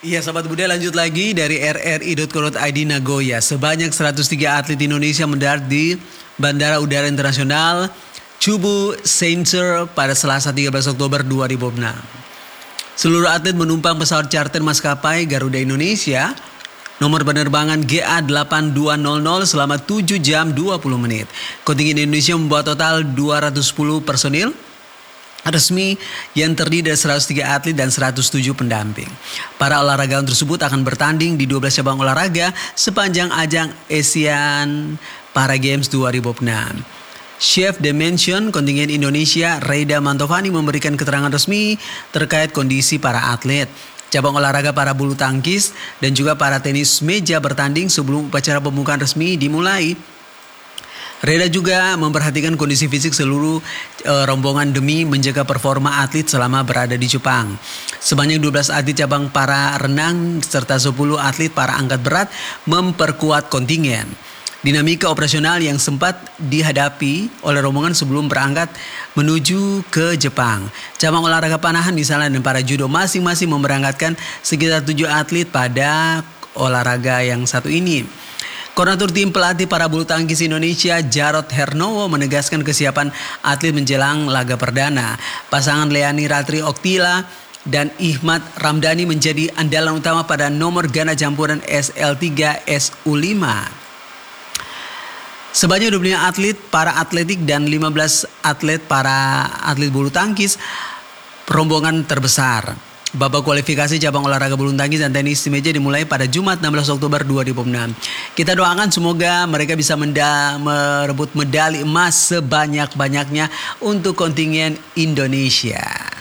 Iya sahabat Budia, lanjut lagi dari rri.co.id. Nagoya. Sebanyak 103 atlet Indonesia mendarat di Bandara Udara Internasional Chubu Center pada Selasa 13 Oktober 2006. Seluruh atlet menumpang pesawat charter maskapai Garuda Indonesia nomor penerbangan GA8200 selama 7 jam 20 menit. Kontingen Indonesia membawa total 210 personil resmi yang terdiri dari 103 atlet dan 107 pendamping. Para olahragawan tersebut akan bertanding di 12 cabang olahraga sepanjang ajang Asian Para Games 2006. Chef Dimension kontingen Indonesia Reda Mantovani memberikan keterangan resmi terkait kondisi para atlet. Cabang olahraga para bulu tangkis dan juga para tenis meja bertanding sebelum upacara pembukaan resmi dimulai. Reda juga memperhatikan kondisi fisik seluruh rombongan demi menjaga performa atlet selama berada di Jepang. Sebanyak 12 atlet cabang para renang serta 10 atlet para angkat berat memperkuat kontingen. Dinamika operasional yang sempat dihadapi oleh rombongan sebelum berangkat menuju ke Jepang. Cabang olahraga panahan misalnya dan para judo masing-masing memberangkatkan sekitar 7 atlet pada olahraga yang satu ini. Koordinator tim pelatih para bulu tangkis Indonesia Jarod Hernowo menegaskan kesiapan atlet menjelang laga perdana. Pasangan Leani Ratri Oktila dan Ihmad Ramdhani menjadi andalan utama pada nomor ganda campuran SL3 SU5. Sebanyak 25 atlet para atletik dan 15 atlet para atlet bulu tangkis rombongan terbesar. Babak kualifikasi cabang olahraga bulu tangkis dan tenis meja dimulai pada Jumat 16 Oktober 2006. Kita doakan semoga mereka bisa merebut medali emas sebanyak-banyaknya untuk kontingen Indonesia.